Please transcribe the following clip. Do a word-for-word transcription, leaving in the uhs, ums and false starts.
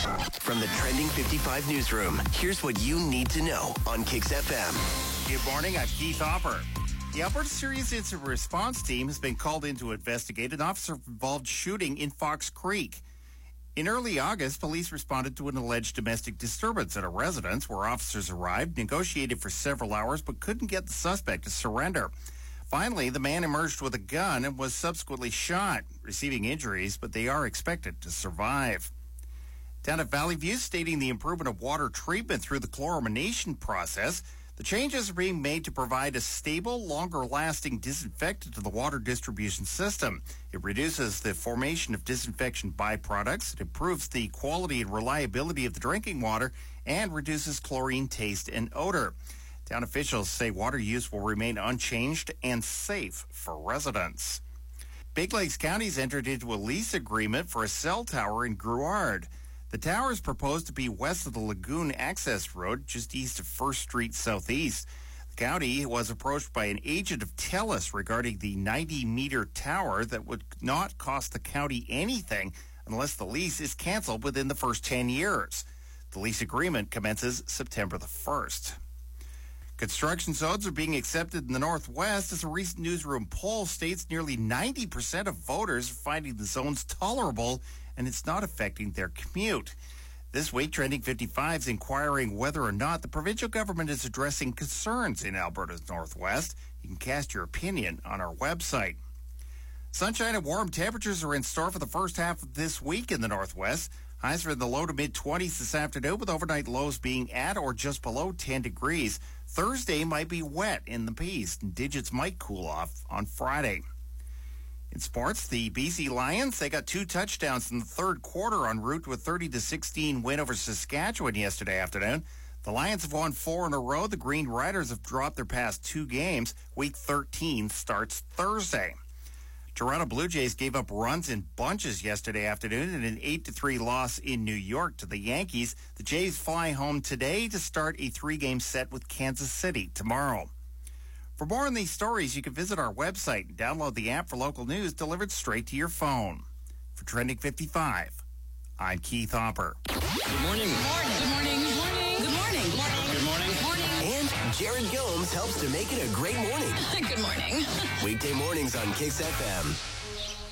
From the Trending fifty-five newsroom, here's what you need to know on Kix F M. Good morning, I'm Keith Hopper. The Alberta Serious Incident Response Team has been called in to investigate an officer-involved shooting in Fox Creek. In early August, police responded to an alleged domestic disturbance at a residence where officers arrived, negotiated for several hours, but couldn't get the suspect to surrender. Finally, the man emerged with a gun and was subsequently shot, receiving injuries, but they are expected to survive. Down at Valley View, stating the improvement of water treatment through the chlorination process, the changes are being made to provide a stable, longer-lasting disinfectant to the water distribution system. It reduces the formation of disinfection byproducts, it improves the quality and reliability of the drinking water, and reduces chlorine taste and odor. Town officials say water use will remain unchanged and safe for residents. Big Lakes County's entered into a lease agreement for a cell tower in Gruard. The tower is proposed to be west of the Lagoon Access Road, just east of First Street Southeast. The county was approached by an agent of TELUS regarding the ninety-meter tower that would not cost the county anything unless the lease is canceled within the first ten years. The lease agreement commences September the first. Construction zones are being accepted in the Northwest as a recent newsroom poll states nearly ninety percent of voters are finding the zones tolerable and it's not affecting their commute. This week, Trending fifty-five is inquiring whether or not the provincial government is addressing concerns in Alberta's Northwest. You can cast your opinion on our website. Sunshine and warm temperatures are in store for the first half of this week in the Northwest. Highs are in the low to mid-twenties this afternoon, with overnight lows being at or just below ten degrees. Thursday might be wet in the east, and digits might cool off on Friday. In sports, the B C Lions, they got two touchdowns in the third quarter en route to a thirty to sixteen win over Saskatchewan yesterday afternoon. The Lions have won four in a row. The Green Riders have dropped their past two games. Week thirteen starts Thursday. Toronto Blue Jays gave up runs in bunches yesterday afternoon in an eight to three loss in New York to the Yankees. The Jays fly home today to start a three-game set with Kansas City tomorrow. For more on these stories, you can visit our website and download the app for local news delivered straight to your phone. For Trending fifty-five, I'm Keith Hopper. Good morning. Good morning. Good morning. Good morning. Good morning. Good morning. Good morning. Good morning. And Jared Gomes helps to make it a great morning. Good morning. Weekday mornings on Kix F M.